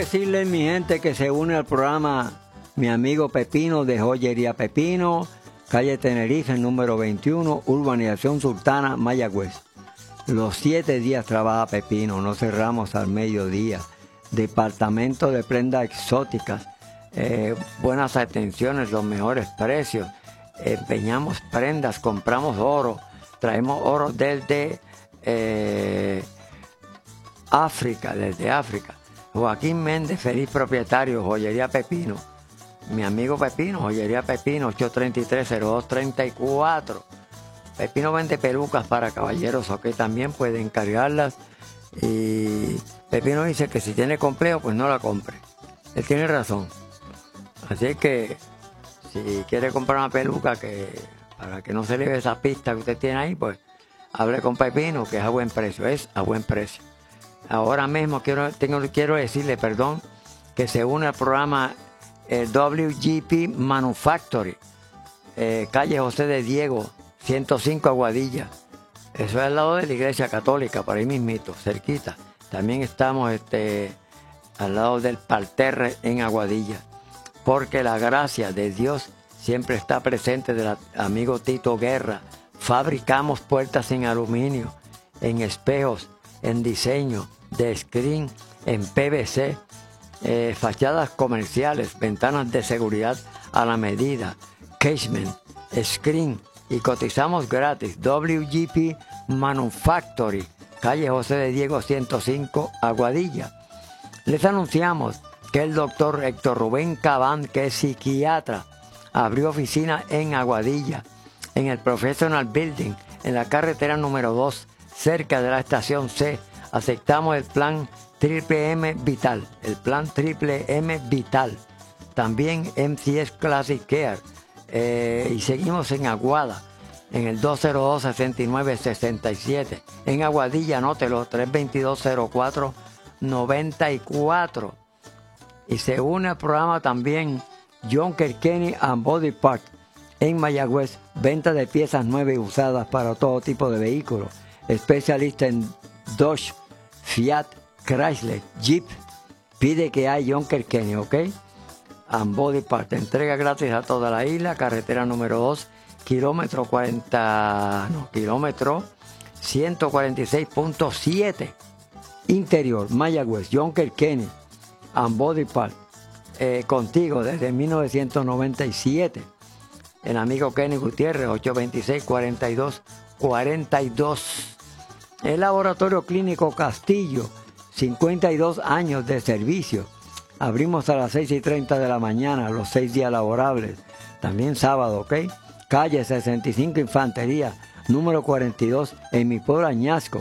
decirles, mi gente, que se une al programa mi amigo Pepino de Joyería Pepino, calle Tenerife, número 21, Urbanización Sultana, Mayagüez. Los 7 días trabaja Pepino, no cerramos al mediodía. Departamento de prendas exóticas, buenas atenciones, los mejores precios. Empeñamos prendas, compramos oro, traemos oro desde África, Joaquín Méndez, feliz propietario, Joyería Pepino. Mi amigo Pepino, Joyería Pepino, 833-0234. Pepino vende pelucas para caballeros, ok, también puede encargarlas. Y Pepino dice que si tiene complejo, pues no la compre. Él tiene razón. Así que, si quiere comprar una peluca para que no se le ve esa pista que usted tiene ahí, pues hable con Pepino, que es a buen precio, Ahora mismo quiero decirle, que se une al programa WGP Manufactory, calle José de Diego, 105 Aguadilla. Eso es al lado de la Iglesia Católica, por ahí mismito, cerquita. También estamos al lado del Parterre en Aguadilla, porque la gracia de Dios siempre está presente del amigo Tito Guerra. Fabricamos puertas en aluminio, en espejos, en diseño, de screen, en PVC, fachadas comerciales, ventanas de seguridad a la medida, casement, screen, y cotizamos gratis. WGP Manufactory, calle José de Diego 105, Aguadilla. Les anunciamos que el doctor Héctor Rubén Cabán, que es psiquiatra, abrió oficina en Aguadilla, en el Professional Building, en la carretera número 2, cerca de la estación C. Aceptamos el plan Triple M Vital, también MCS Classic Care, y seguimos en Aguada, en el 202-6967, en Aguadilla, anótelo, 322-0494. Y se une al programa también Jonker Kenny and Body Park, en Mayagüez, venta de piezas nuevas y usadas para todo tipo de vehículos, especialista en Dodge, Fiat, Chrysler, Jeep. Pide que hay Jonker Kenny, ¿ok? And Body Part, entrega gratis a toda la isla, carretera número 2, kilómetro 146.7, interior, Mayagüez, Jonker Kenny and Body Part, contigo desde 1997. El amigo Kenny Gutiérrez, 826-4242. El Laboratorio Clínico Castillo, 52 años de servicio. Abrimos a las 6:30 de la mañana, los 6 días laborables. También sábado, ¿ok? Calle 65 Infantería, número 42, en mi pueblo Añasco,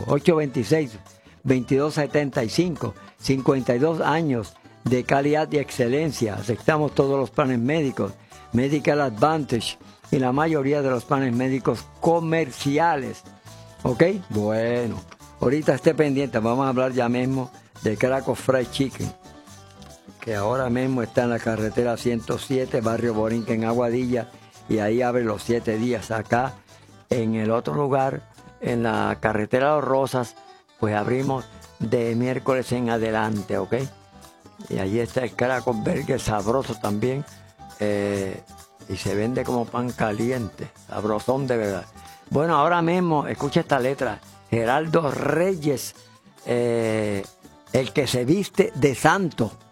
826-2275. 52 años de calidad y excelencia. Aceptamos todos los planes médicos, Medical Advantage y la mayoría de los planes médicos comerciales. ¿Ok? Bueno, ahorita esté pendiente, vamos a hablar ya mismo de Crackle Fried Chicken, que ahora mismo está en la carretera 107, barrio Borinquen, en Aguadilla, y ahí abre los 7 días. Acá, en el otro lugar, en la carretera Los Rosas, pues abrimos de miércoles en adelante, ¿ok? Y allí está el Crackle Burger, sabroso también, y se vende como pan caliente, sabrosón de verdad. Bueno, ahora mismo, escucha esta letra, Geraldo Reyes, el que se viste de santo.